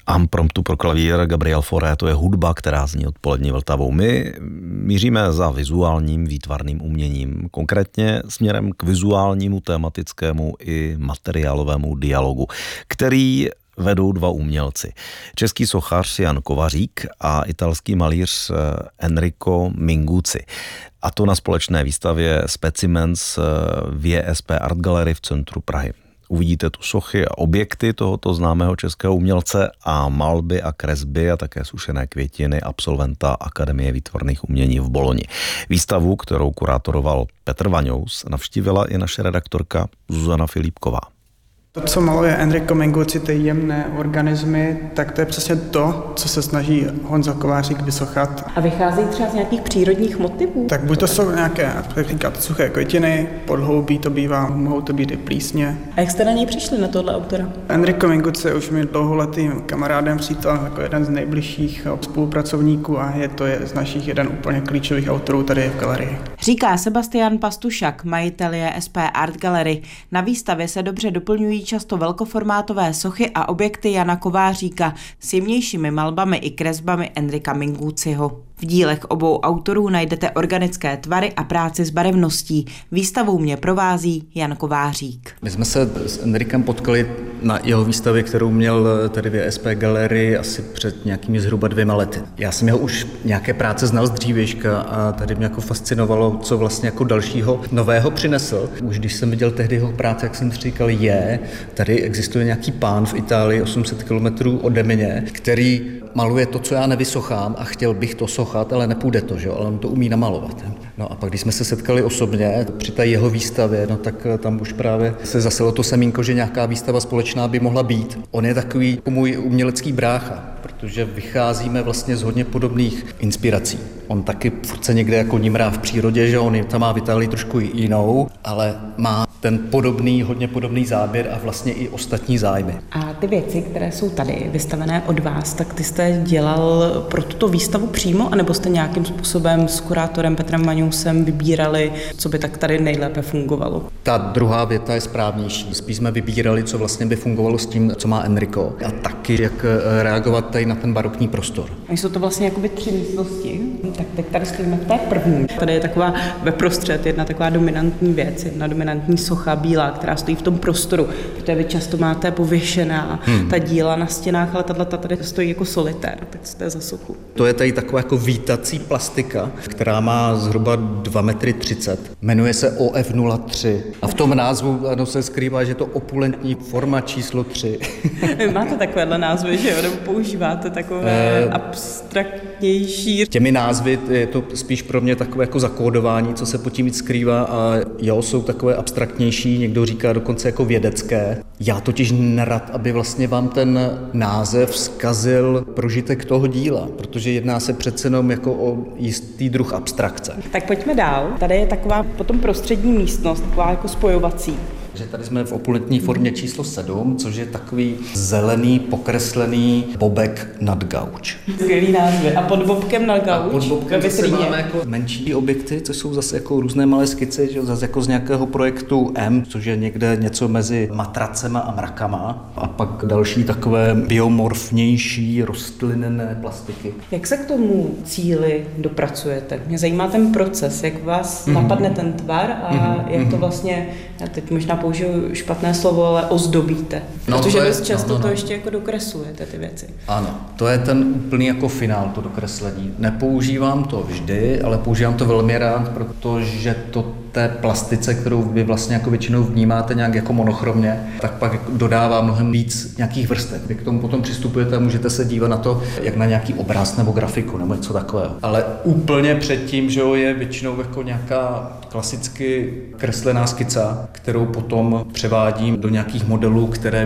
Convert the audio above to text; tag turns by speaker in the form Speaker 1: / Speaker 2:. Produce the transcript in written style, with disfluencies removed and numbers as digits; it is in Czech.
Speaker 1: Impromptu pro klavír Gabriel Fauré, to je hudba, která zní odpolední Vltavou. My míříme za vizuálním výtvarným uměním, konkrétně směrem k vizuálnímu, tematickému i materiálovému dialogu, který vedou dva umělci. Český sochař Jan Kovařík a italský malíř Enrico Minguzzi. A to na společné výstavě Specimens v JSP Art Gallery v centru Prahy. Uvidíte tu sochy a objekty tohoto známého českého umělce a malby a kresby a také sušené květiny absolventa Akademie výtvarných umění v Boloni. Výstavu, kterou kurátoroval Petr Vaňous, navštívila i naše redaktorka Zuzana Filipková.
Speaker 2: To, co maluje Enrico Minguzzi, ty jemné organismy, tak to je přesně to, co se snaží Honza Kovářík vysochat.
Speaker 3: A vychází třeba z nějakých přírodních motivů?
Speaker 2: Tak buď to jsou nějaké, říkat, suché květiny, podhoubí to bývá, mohou to být i plísně.
Speaker 3: A jak jste na něj přišli, na tohle autora?
Speaker 2: Enrico Minguzzi je už mi dlouholetým kamarádem, přítelem, jako jeden z nejbližších spolupracovníků a je z našich jeden úplně klíčových autorů tady v galerii.
Speaker 3: Říká Sebastian Pastušak, majitel JSP Art Gallery. Na výstavě se dobře doplňují často velkoformátové sochy a objekty Jana Kováříka s jemnějšími malbami i kresbami Enrika Minguzziho. V dílech obou autorů najdete organické tvary a práci s barevností. Výstavou mě provází Jan Kovářík.
Speaker 4: My jsme se s Enrikem potkali na jeho výstavě, kterou měl tady v JSP Gallery asi před nějakými zhruba 2 lety. Já jsem jeho už nějaké práce znal z dřívějška a tady mě jako fascinovalo, co vlastně jako dalšího nového přinesl. Už když jsem viděl tehdy jeho práce, jak jsem říkal, tady existuje nějaký pán v Itálii 800 kilometrů ode mě, který maluje to, co já nevysochám a chtěl bych to sochat, ale nepůjde to, že? Ale on to umí namalovat. No a pak, když jsme se setkali osobně při té jeho výstavě, no tak tam už právě se zaselo to semínko, že nějaká výstava společná by mohla být. On je takový jako můj umělecký brácha, protože vycházíme vlastně z hodně podobných inspirací. On taky furt se někde jako nimrá v přírodě, že on tam má v Itálii trošku jinou, ale má ten hodně podobný záběr a vlastně i ostatní zájmy.
Speaker 3: A ty věci, které jsou tady vystavené od vás, tak ty jste dělal pro tuto výstavu přímo, anebo jste nějakým způsobem s kurátorem Petrem Vaňousem vybírali, co by tak tady nejlépe fungovalo?
Speaker 4: Ta druhá věta je správnější. Spíš jsme vybírali, co vlastně by fungovalo s tím, co má Enrico. A taky, jak reagovat tady na ten barokní prostor.
Speaker 3: A jsou to vlastně jakoby 3 místnosti. Tak teď tady stojíme v té první. Tady je taková veprostřed, jedna taková dominantní věc, jedna dominantní socha bílá, která stojí v tom prostoru, protože vy často máte pověšená ta díla na stěnách, ale tato tady stojí jako solitér, tak to je za sochu.
Speaker 4: To je tady taková jako vítací plastika, která má zhruba 2,30 m. Jmenuje se OF03 a v tom názvu se skrývá, že je to opulentní forma číslo 3.
Speaker 3: Vy máte takovéhle názvy, že jo? Nebo používáte takové abstraktnější?
Speaker 4: Těmi názvy je to spíš pro mě takové jako zakódování, co se pod tím víc skrývá a jsou takové abstraktnější, někdo říká dokonce jako vědecké. Já totiž nerad, aby vlastně vám ten název zkazil prožitek toho díla, protože jedná se přece jenom jako o jistý druh abstrakce.
Speaker 3: Tak pojďme dál. Tady je taková potom prostřední místnost, taková jako spojovací.
Speaker 4: Že tady jsme v opulentní formě číslo 7, což je takový zelený, pokreslený bobek nad gauč.
Speaker 3: Skvělý názvy. A pod bobkem nad gauč?
Speaker 4: A pod bobkem zase máme jako menší objekty, což jsou zase jako různé malé skice, že zase jako z nějakého projektu M, což je někde něco mezi matracema a mrakama. A pak další takové biomorfnější rostlinné plastiky.
Speaker 3: Jak se k tomu cíli dopracujete? Mě zajímá ten proces, jak vás napadne ten tvar a jak to vlastně, já teď možná použiju špatné slovo, ale ozdobíte. Protože dost často to ještě jako dokreslujete ty věci.
Speaker 4: Ano, to je ten úplný jako finál, to dokreslení. Nepoužívám to vždy, ale používám to velmi rád, protože to té plastice, kterou vy vlastně jako většinou vnímáte nějak jako monochromně, tak pak dodává mnohem víc nějakých vrstev. Vy k tomu potom přistupujete a můžete se dívat na to, jak na nějaký obraz nebo grafiku nebo něco takového. Ale úplně předtím, že je většinou jako nějaká klasicky kreslená skica, kterou potom převádím do nějakých modelů, které